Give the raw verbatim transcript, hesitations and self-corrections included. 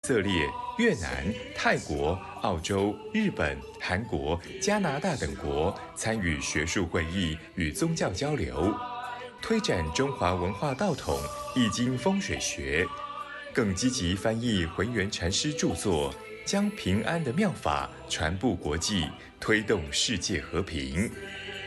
色列、越南、泰国、澳洲、日本、韩国、加拿大等国参与学术会议与宗教交流，推展中华文化道统、易经风水学，更积极翻译浑元禅师著作，将平安的妙法传布国际，推动世界和平。